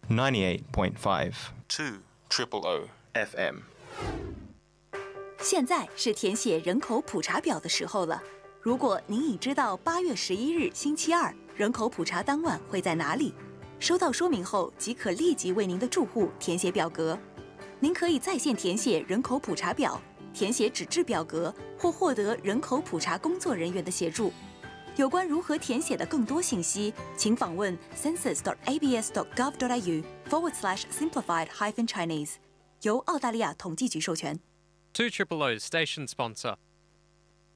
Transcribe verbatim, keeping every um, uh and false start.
ninety-eight point five two triple O F M。 现在是填写人口普查表的时候了。如果您已知道八月十一日星期二人口普查当晚会在哪里，收到说明后即可立即为您的住户填写表格。您可以在线填写人口普查表，填写纸质表格，或获得人口普查工作人员的协助。有关如何填写的更多信息，请访问 census dot a b s dot gov dot i u forward slash simplified hyphen Chinese， 由澳大利亚统计局授权。 two triple O's station sponsor.